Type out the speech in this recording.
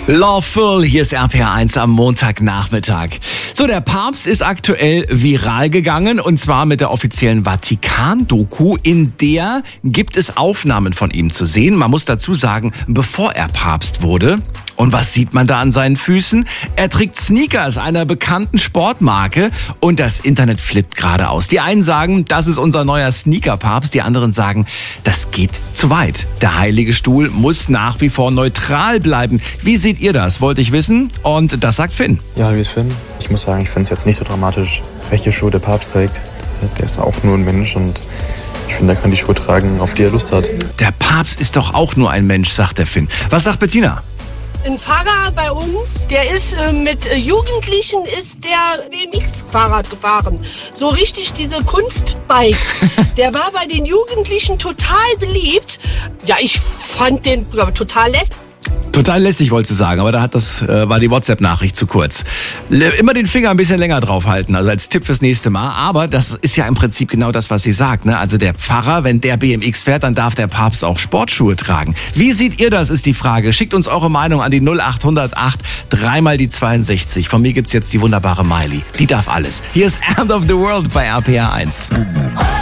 Lawful, hier ist RPR1 am Montagnachmittag. So, der Papst ist aktuell viral gegangen und zwar mit der offiziellen Vatikan-Doku. In der gibt es Aufnahmen von ihm zu sehen. Man muss dazu sagen, bevor er Papst wurde. Und was sieht man da an seinen Füßen? Er trägt Sneakers einer bekannten Sportmarke und das Internet flippt gerade aus. Die einen sagen, das ist unser neuer Sneaker-Papst, die anderen sagen, das geht zu weit. Der Heilige Stuhl muss nach wie vor neutral bleiben. Wie seht ihr das? Wollte ich wissen und das sagt Finn. Ja, hallo, ist Finn. Ich muss sagen, ich finde es jetzt nicht so dramatisch, welche Schuhe der Papst trägt. Der ist auch nur ein Mensch und ich finde, er kann die Schuhe tragen, auf die er Lust hat. Der Papst ist doch auch nur ein Mensch, sagt der Finn. Was sagt Bettina? Ein Fahrer bei uns, der ist mit Jugendlichen ist der BMX-Fahrrad gefahren. So richtig diese Kunstbikes. Der war bei den Jugendlichen total beliebt. Ja, ich fand den total lässig. Total lässig, wolltest du sagen, aber war die WhatsApp-Nachricht zu kurz. Immer den Finger ein bisschen länger draufhalten, also als Tipp fürs nächste Mal. Aber das ist ja im Prinzip genau das, was sie sagt, ne? Also der Pfarrer, wenn der BMX fährt, dann darf der Papst auch Sportschuhe tragen. Wie seht ihr das, ist die Frage. Schickt uns eure Meinung an die 0808 3 die 62. Von mir gibt's jetzt die wunderbare Miley. Die darf alles. Hier ist End of the World bei RPR1.